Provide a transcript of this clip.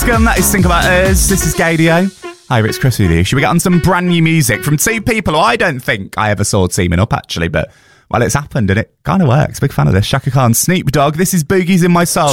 Bascom, that is Think About Us. This is Gadio. Hi, it's Chris with you. Should we get on some brand new music from two people who I don't think I ever saw teaming up, actually, but, well, it's happened and it kind of works. Big fan of this. Shaka Khan, Snoop Dogg. This is Boogies in My Soul.